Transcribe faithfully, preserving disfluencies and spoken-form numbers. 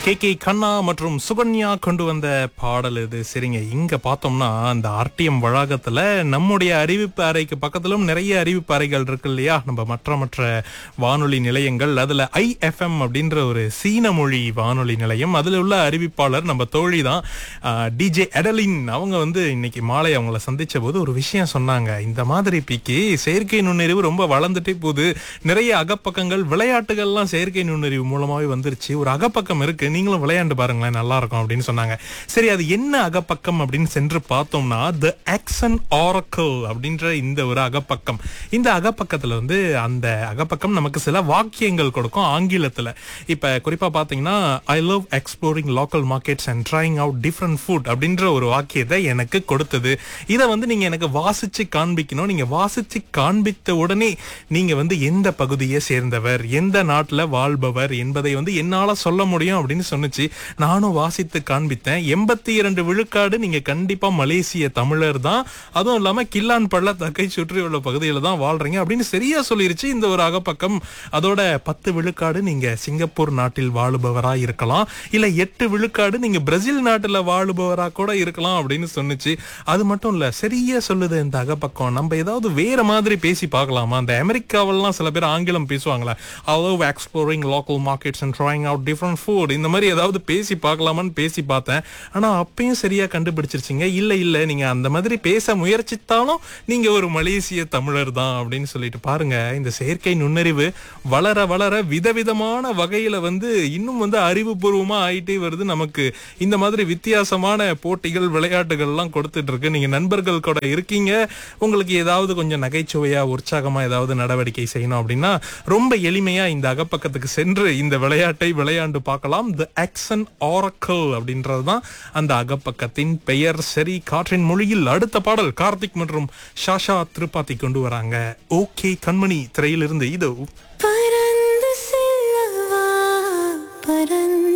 K K கண்ணா மற்றும் சுகன்யா கொண்டு வந்த பாடல் இது. சரிங்க, இங்க பார்த்தோம்னா அந்த ஆர்டிஎம் வளாகத்துல நம்முடைய அறிவிப்பு அறைக்கு பக்கத்திலும் நிறைய அறிவிப்பு அறைகள் இருக்கு இல்லையா, நம்ம மற்ற மற்ற வானொலி நிலையங்கள். அதுல ஐஎஃப்எம் அப்படின்ற ஒரு சீன மொழி வானொலி நிலையம், அதுல உள்ள அறிவிப்பாளர் நம்ம தோழி தான் டிஜே எடலின். அவங்க வந்து இன்னைக்கு மாலை அவங்கள சந்திச்ச போது ஒரு விஷயம் சொன்னாங்க. இந்த மாதிரி பிக்கி செயற்கை நுண்ணறிவு ரொம்ப வளர்ந்துட்டே போகுது, நிறைய அகப்பக்கங்கள் விளையாட்டுகள்லாம் செயற்கை நுண்ணறிவு மூலமாவே வந்துருச்சு, ஒரு அகப்பக்கம் இருக்கு, நீங்களும் விளையாண்டு பாருங்களேன் நல்லா இருக்கும் அப்படின்னு சொன்னாங்க. சரி, அது என்ன அகப்பக்கம் அப்படின்னு சென்று பார்த்தோம்னா தி ஆக்சன் ஆரக்கிள் அப்படின்ற இந்த ஒரு அகப்பக்கம். இந்த அகப்பக்கத்துல வந்து அந்த அகப்பக்கம் நமக்கு சில வாக்கியங்கள் கொடுக்கும் ஆங்கிலத்துல. இப்ப குறிப்பா பாத்தீங்கன்னா I love exploring local markets and trying out different food அப்படின்ற ஒரு வாக்கியத்தை எனக்கு கொடுத்தது. இதை வந்து நீங்க எனக்கு வாசிச்சு காண்பிக்கணும். நீங்க வாசிச்சு காண்பித்த உடனே நீங்க வந்து எந்த பகுதியை சேர்ந்தவர், எந்த நாட்டுல வாழ்பவர் என்பதை வந்து என்னால சொல்ல முடியும் அப்படின்னு சொன்னுச்சு. நானும் வாசித்து காண்பித்தேன். எண்பத்தி இரண்டு விழுக்காடு நீங்க கண்டிப்பா மலேசிய தமிழர் தான், அதுவும் இல்லாம கில்லான் பள்ளத்தாக்கை சுற்றியுள்ள பகுதியில தான் வாழ்றீங்க அப்படின்னு சரியா சொல்லிருச்சு இந்த ஒரு அகப்பக்கம். அதோட பத்து விழுக்காடு நீங்க சிங்கப்பூர் நாட்டில் வாழுபவரா இருக்கலாம், இல்ல எட்டு விழுக்காடு நீங்க பிரேசில் நாட்டுல வாழுபவரா கூட இருக்கலாம் அப்படின்னு சொன்னுச்சு. அது மட்டும் இல்ல, சரியா சொல்லுது இந்த அகப்பக்கம். நம்ம ஏதாவது வேற மாதிரி பேசி பார்க்கலாமா? அந்த அமெரிக்காவெல்லாம் சில பேர் ஆங்கிலம் பேசுவாங்களா, I love exploring local markets and trying out different food, இந்த மாதிரி ஏதாவது பேசி பார்க்கலாமான்னு பேசி பார்த்தேன். ஆனா அப்பயும் சரியா கண்டுபிடிச்சிருச்சிங்க. இல்ல இல்ல, நீங்க அந்த மாதிரி பேச முயற்சித்தாலும் நீங்க ஒரு மலேசிய தமிழர் தான் அப்படின்னு சொல்லிட்டு பாருங்க. இந்த செயற்கை நுண்ணறிவு வளர வளர விதவிதமான வகையில வந்து இன்னும் வந்து அறிவுபூர்வமா ஆயிட்டே வருது. நமக்கு இந்த மாதிரி வித்தியாசமான போட்டிகள் விளையாட்டுகள் எல்லாம் கொடுத்துட்டு இருக்கு. நீங்க நண்பர்கள் கூட இருக்கீங்க, உங்களுக்கு ஏதாவது கொஞ்சம் நகைச்சுவையா உற்சாகமா ஏதாவது நடவடிக்கை செய்யணும் அப்படின்னா ரொம்ப எளிமையா இந்த அகப்பக்கத்துக்கு சென்று இந்த விளையாட்டை விளையாண்டு பார்க்கலாம். தி ஆக்சன் ஆரக்கிள் அப்படின்றதுதான் அந்த அகப்பக்கத்தின் பெயர். சரி, காற்றின் மொழியில் அடுத்த பாடல் கார்த்திக் மற்றும் ஷாஷா திருப்பாத்தி கொண்டு வராங்க. ஓகே கண்மணி திரையிலிருந்து இதோ. பறந்து செல்லவா பறந்து